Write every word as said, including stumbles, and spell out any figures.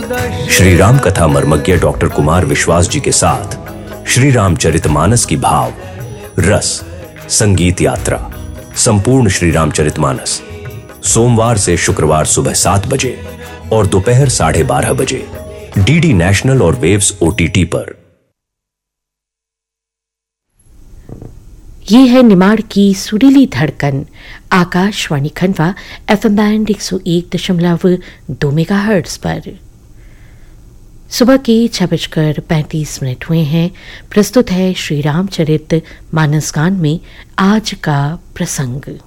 श्री राम कथा मर्मज्ञ डॉक्टर कुमार विश्वास जी के साथ श्री रामचरितमानस की भाव रस संगीत यात्रा संपूर्ण श्री रामचरितमानस सोमवार से शुक्रवार सुबह सात बजे और दोपहर साढ़े बारह बजे डीडी नेशनल और वेव्स ओटीटी पर। ये है निमाड़ की सुरीली धड़कन आकाशवाणी खंडवा एफएम बैंड एक सौ एक दशमलव दो मेगाहर्ट्ज पर। सुबह के छह बजकर पैंतीस मिनट हुए हैं। प्रस्तुत है श्री रामचरित मानस गान में आज का प्रसंग।